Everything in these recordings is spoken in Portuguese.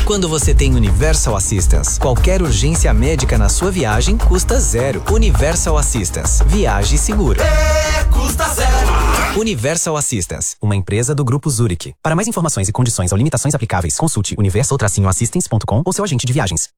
Quando você tem Universal Assistance, qualquer urgência médica na sua viagem custa zero. Universal Assistance. Viaje segura. Custa zero. Universal Assistance, uma empresa do Grupo Zurich. Para mais informações e condições ou limitações aplicáveis, consulte universal-assistance.com ou seu agente de viagens.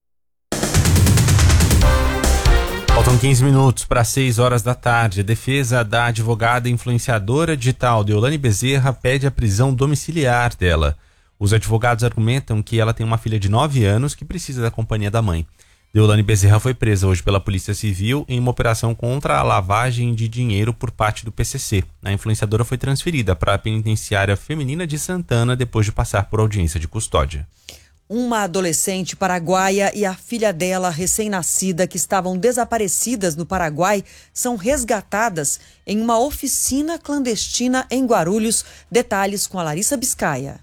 Faltam 15 minutos para 6 horas da tarde. A defesa da advogada influenciadora digital Deolane Bezerra pede a prisão domiciliar dela. Os advogados argumentam que ela tem uma filha de 9 anos que precisa da companhia da mãe. Deolane Bezerra foi presa hoje pela Polícia Civil em uma operação contra a lavagem de dinheiro por parte do PCC. A influenciadora foi transferida para a penitenciária feminina de Santana depois de passar por audiência de custódia. Uma adolescente paraguaia e a filha dela, recém-nascida, que estavam desaparecidas no Paraguai, são resgatadas em uma oficina clandestina em Guarulhos. Detalhes com a Larissa Biscaia.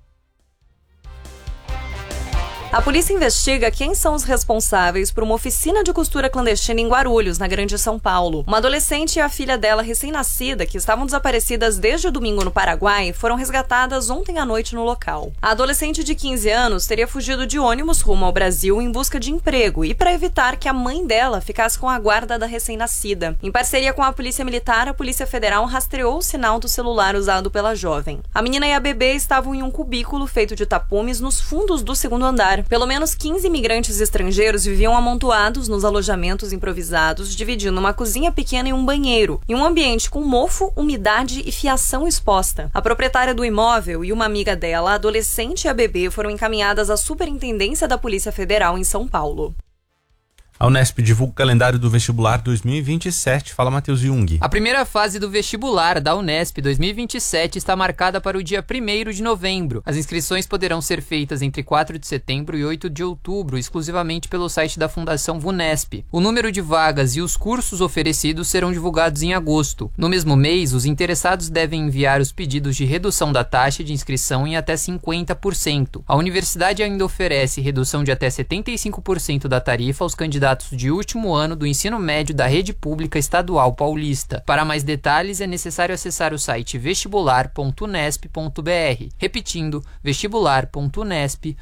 A polícia investiga quem são os responsáveis por uma oficina de costura clandestina em Guarulhos, na Grande São Paulo. Uma adolescente e a filha dela, recém-nascida, que estavam desaparecidas desde o domingo no Paraguai, foram resgatadas ontem à noite no local. A adolescente de 15 anos teria fugido de ônibus rumo ao Brasil em busca de emprego e para evitar que a mãe dela ficasse com a guarda da recém-nascida. Em parceria com a Polícia Militar, a Polícia Federal rastreou o sinal do celular usado pela jovem. A menina e a bebê estavam em um cubículo feito de tapumes nos fundos do segundo andar. Pelo menos 15 imigrantes estrangeiros viviam amontoados nos alojamentos improvisados, dividindo uma cozinha pequena e um banheiro, em um ambiente com mofo, umidade e fiação exposta. A proprietária do imóvel e uma amiga dela, a adolescente e a bebê, foram encaminhadas à Superintendência da Polícia Federal em São Paulo. A Unesp divulga o calendário do vestibular 2027. Fala, Matheus Jung. A primeira fase do vestibular da Unesp 2027 está marcada para o dia 1º de novembro. As inscrições poderão ser feitas entre 4 de setembro e 8 de outubro, exclusivamente pelo site da Fundação VUNESP. O número de vagas e os cursos oferecidos serão divulgados em agosto. No mesmo mês, os interessados devem enviar os pedidos de redução da taxa de inscrição em até 50%. A universidade ainda oferece redução de até 75% da tarifa aos candidatos de último ano do ensino médio da rede pública estadual paulista. Para mais detalhes, é necessário acessar o site vestibular.unesp.br. Repetindo, vestibular.unesp.br.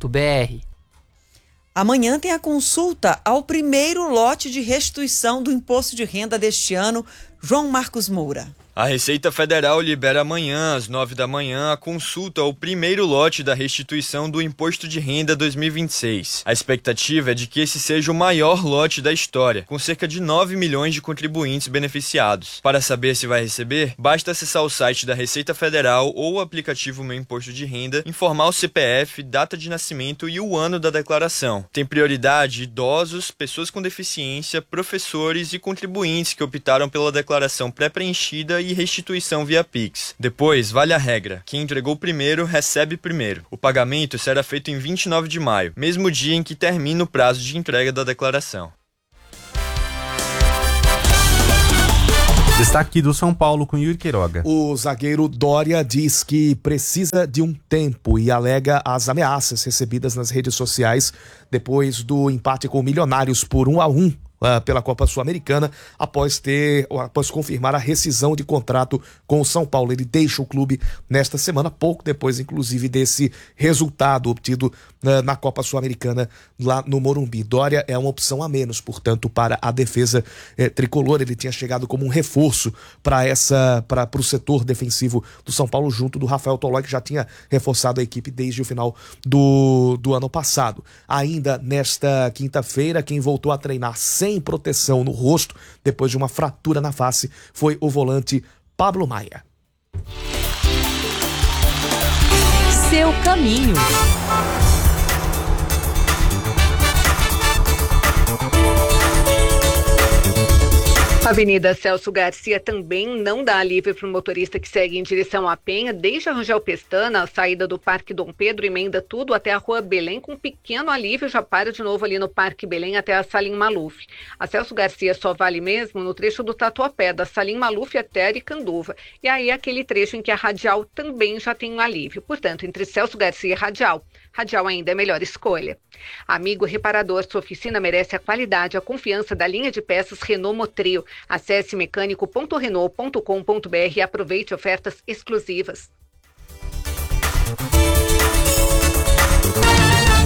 Amanhã tem a consulta ao primeiro lote de restituição do imposto de renda deste ano. João Marcos Moura. A Receita Federal libera amanhã, às 9 da manhã, a consulta ao primeiro lote da restituição do Imposto de Renda 2026. A expectativa é de que esse seja o maior lote da história, com cerca de 9 milhões de contribuintes beneficiados. Para saber se vai receber, basta acessar o site da Receita Federal ou o aplicativo Meu Imposto de Renda, informar o CPF, data de nascimento e o ano da declaração. Tem prioridade idosos, pessoas com deficiência, professores e contribuintes que optaram pela declaração pré-preenchida e restituição via Pix. Depois, vale a regra. Quem entregou primeiro, recebe primeiro. O pagamento será feito em 29 de maio, mesmo dia em que termina o prazo de entrega da declaração. Destaque do São Paulo com Yuri Queiroga. O zagueiro Dória diz que precisa de um tempo e alega as ameaças recebidas nas redes sociais depois do empate com o Milionários por 1-1 pela Copa Sul-Americana, após confirmar a rescisão de contrato com o São Paulo. Ele deixa o clube nesta semana, pouco depois, inclusive, desse resultado obtido na Copa Sul-Americana lá no Morumbi. Dória é uma opção a menos, portanto, para a defesa tricolor. Ele tinha chegado como um reforço para o setor defensivo do São Paulo, junto do Rafael Tolói, que já tinha reforçado a equipe desde o final do ano passado. Ainda nesta quinta-feira, quem voltou a treinar sem proteção no rosto, depois de uma fratura na face, foi o volante Pablo Maia. Seu caminho. A Avenida Celso Garcia também não dá alívio para o motorista que segue em direção à Penha, desde a Rangel Pestana, a saída do Parque Dom Pedro, emenda tudo até a Rua Belém, com um pequeno alívio, já para de novo ali no Parque Belém até a Salim Maluf. A Celso Garcia só vale mesmo no trecho do Tatuapé, da Salim Maluf até Aricanduva. E aí aquele trecho em que a Radial também já tem um alívio. Portanto, entre Celso Garcia e Radial ainda é a melhor escolha. Amigo reparador, sua oficina merece a qualidade e a confiança da linha de peças Renault Motril. Acesse mecânico.renault.com.br e aproveite ofertas exclusivas.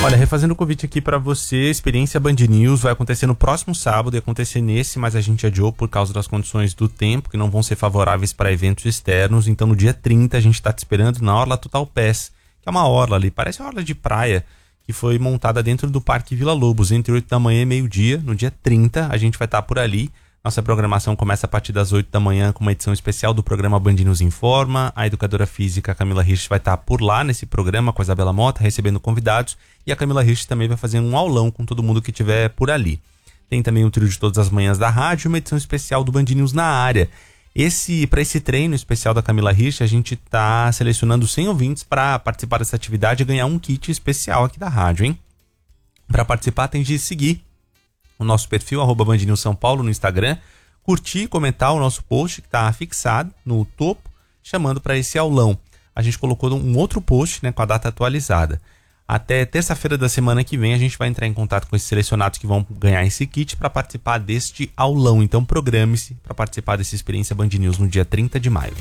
Olha, refazendo o convite aqui para você, Experiência Band News vai acontecer no próximo sábado, ia acontecer nesse, mas a gente adiou por causa das condições do tempo, que não vão ser favoráveis para eventos externos. Então no dia 30 a gente está te esperando na Orla Total Pass, que é uma orla ali, parece uma orla de praia, que foi montada dentro do Parque Vila Lobos, entre 8 da manhã e meio-dia. No dia 30 a gente vai estar por ali. Nossa programação começa a partir das 8 da manhã com uma edição especial do programa Band News Informa. A educadora física Camila Hirsch vai estar por lá nesse programa com a Isabela Mota, recebendo convidados. E a Camila Hirsch também vai fazer um aulão com todo mundo que estiver por ali. Tem também o trio de todas as manhãs da rádio e uma edição especial do Band News na área. Para esse treino especial da Camila Hirsch, a gente está selecionando 100 ouvintes para participar dessa atividade e ganhar um kit especial aqui da rádio, hein? Para participar tem de seguir o nosso perfil, @Band News São Paulo no Instagram, curtir e comentar o nosso post que está fixado no topo, chamando para esse aulão. A gente colocou um outro post, né, com a data atualizada. Até terça-feira da semana que vem a gente vai entrar em contato com esses selecionados que vão ganhar esse kit para participar deste aulão. Então programe-se para participar dessa Experiência Band News no dia 30 de maio.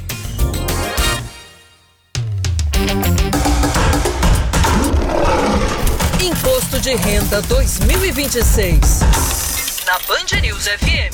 Imposto de Renda 2026. Na Band News FM.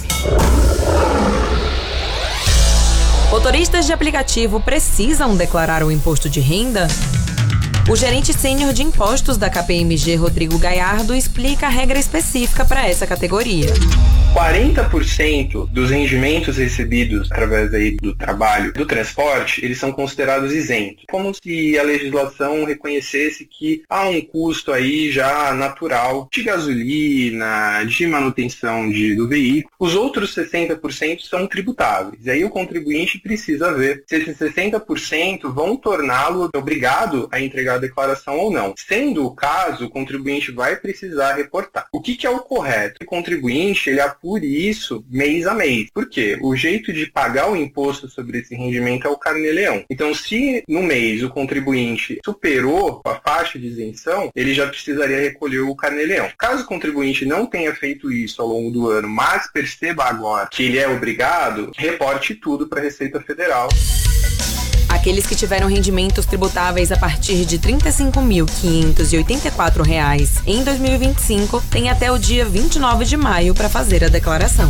Motoristas de aplicativo precisam declarar o imposto de renda? O gerente sênior de impostos da KPMG, Rodrigo Gallardo, explica a regra específica para essa categoria. 40% dos rendimentos recebidos através aí do trabalho, do transporte, eles são considerados isentos. Como se a legislação reconhecesse que há um custo aí já natural de gasolina, de manutenção do veículo. Os outros 60% são tributáveis. E aí o contribuinte precisa ver se esses 60% vão torná-lo obrigado a entregar a declaração ou não. Sendo o caso, o contribuinte vai precisar reportar. O que é o correto? O contribuinte, ele apure isso mês a mês. Por quê? O jeito de pagar o imposto sobre esse rendimento é o carnê-leão. Então, se no mês o contribuinte superou a faixa de isenção, ele já precisaria recolher o carnê-leão. Caso o contribuinte não tenha feito isso ao longo do ano, mas perceba agora que ele é obrigado, reporte tudo para a Receita Federal. Aqueles que tiveram rendimentos tributáveis a partir de R$ 35.584 em 2025 têm até o dia 29 de maio para fazer a declaração.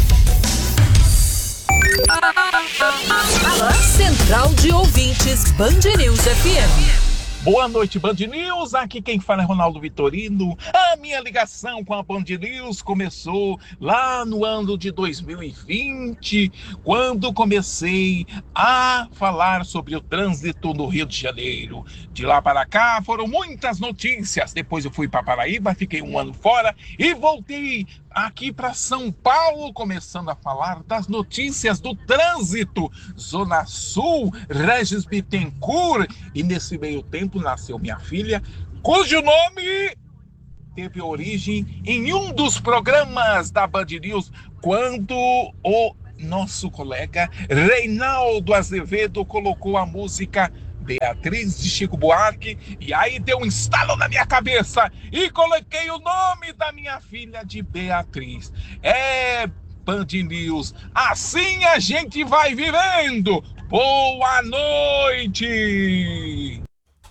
Central de Ouvintes Band News FM. Boa noite, Band News. Aqui quem fala é Ronaldo Vitorino. A minha ligação com a Band News começou lá no ano de 2020, quando comecei a falar sobre o trânsito no Rio de Janeiro. De lá para cá foram muitas notícias. Depois eu fui para Paraíba, fiquei um ano fora e voltei aqui para São Paulo, começando a falar das notícias do trânsito, Zona Sul, Regis Bittencourt, e nesse meio tempo nasceu minha filha, cujo nome teve origem em um dos programas da Band News, quando o nosso colega Reinaldo Azevedo colocou a música Beatriz de Chico Buarque, e aí deu um estalo na minha cabeça e coloquei o nome da minha filha de Beatriz. Band News, assim a gente vai vivendo. Boa noite!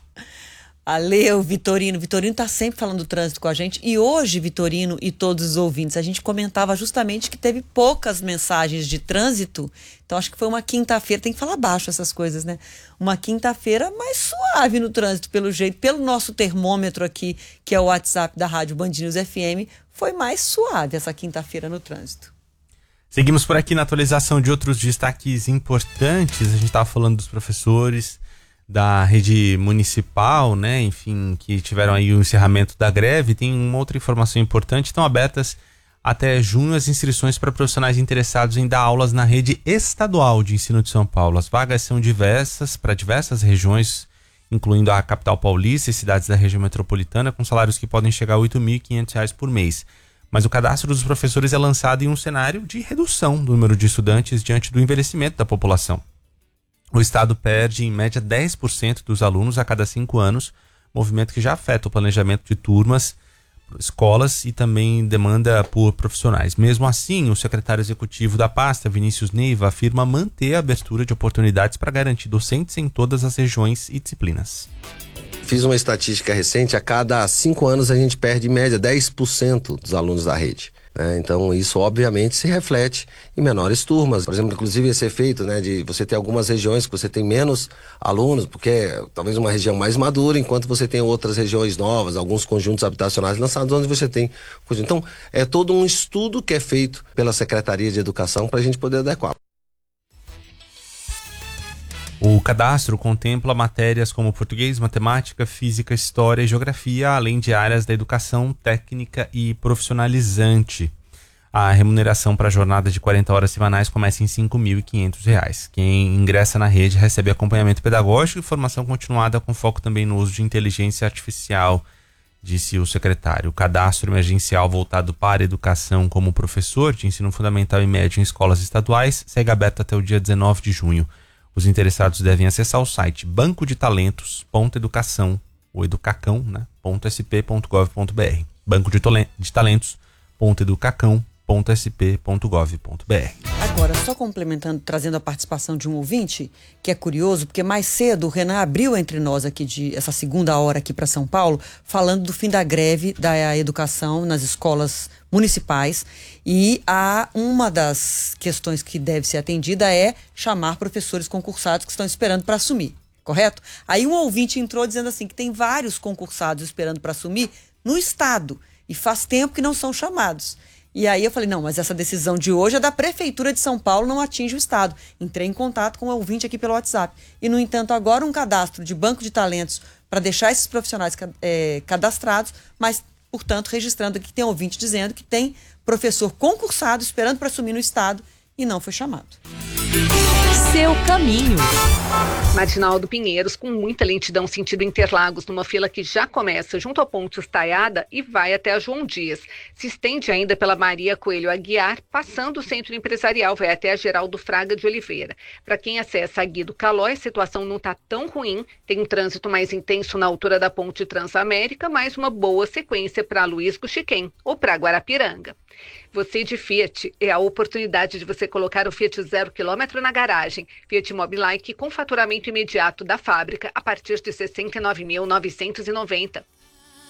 Valeu, Vitorino. Vitorino tá sempre falando do trânsito com a gente. E hoje, Vitorino e todos os ouvintes, a gente comentava justamente que teve poucas mensagens de trânsito. Então acho que foi uma quinta-feira, tem que falar baixo essas coisas, né? Uma quinta-feira mais suave no trânsito, pelo jeito. Pelo nosso termômetro aqui, que é o WhatsApp da Rádio Band News FM, foi mais suave essa quinta-feira no trânsito. Seguimos por aqui na atualização de outros destaques importantes. A gente estava falando dos professores da rede municipal, né, enfim, que tiveram aí o encerramento da greve. Tem uma outra informação importante: estão abertas até junho as inscrições para profissionais interessados em dar aulas na rede estadual de ensino de São Paulo. As vagas são diversas, para diversas regiões, incluindo a capital paulista e cidades da região metropolitana, com salários que podem chegar a R$ 8.500 por mês. Mas o cadastro dos professores é lançado em um cenário de redução do número de estudantes diante do envelhecimento da população. O Estado perde, em média, 10% dos alunos a cada 5 anos, movimento que já afeta o planejamento de turmas escolas e também demanda por profissionais. Mesmo assim, o secretário executivo da pasta, Vinícius Neiva, afirma manter a abertura de oportunidades para garantir docentes em todas as regiões e disciplinas. Fiz uma estatística recente, a cada 5 anos a gente perde em média 10% dos alunos da rede. Então isso obviamente se reflete em menores turmas. Por exemplo, inclusive esse efeito, de você ter algumas regiões que você tem menos alunos, porque é talvez uma região mais madura, enquanto você tem outras regiões novas, alguns conjuntos habitacionais lançados onde você tem... Então é todo um estudo que é feito pela Secretaria de Educação para a gente poder adequar. O cadastro contempla matérias como português, matemática, física, história e geografia, além de áreas da educação técnica e profissionalizante. A remuneração para a jornada de 40 horas semanais começa em R$ 5.500. Quem ingressa na rede recebe acompanhamento pedagógico e formação continuada com foco também no uso de inteligência artificial, disse o secretário. O cadastro emergencial voltado para a educação como professor de ensino fundamental e médio em escolas estaduais segue aberto até o dia 19 de junho. Os interessados devem acessar o site bancodetalentos.educação, ou educacão, .sp.gov.br. bancodetalentos.educacão.sp.gov.br. Agora, só complementando, trazendo a participação de um ouvinte, que é curioso, porque mais cedo o Renan abriu entre nós aqui, essa segunda hora aqui para São Paulo, falando do fim da greve da educação nas escolas municipais, e uma das questões que deve ser atendida é chamar professores concursados que estão esperando para assumir, correto? Aí um ouvinte entrou dizendo assim, que tem vários concursados esperando para assumir no estado, e faz tempo que não são chamados. E aí eu falei, não, mas essa decisão de hoje é da Prefeitura de São Paulo, não atinge o Estado. Entrei em contato com o ouvinte aqui pelo WhatsApp. E, no entanto, agora um cadastro de banco de talentos para deixar esses profissionais cadastrados, mas, portanto, registrando aqui que tem ouvinte dizendo que tem professor concursado esperando para assumir no Estado e não foi chamado. Seu caminho. Marginal Pinheiros, com muita lentidão sentido Interlagos, numa fila que já começa junto ao ponto Estaiada e vai até a João Dias. Se estende ainda pela Maria Coelho Aguiar, passando o centro empresarial, vai até a Geraldo Fraga de Oliveira. Para quem acessa a Guido Calói, a situação não está tão ruim, tem um trânsito mais intenso na altura da ponte Transamérica, mas uma boa sequência para Luiz Cuxiquem ou para Guarapiranga. Você de Fiat, é a oportunidade de você colocar o Fiat 0 km na garagem. Fiat Mobilike com faturamento imediato da fábrica a partir de R$ 69.990.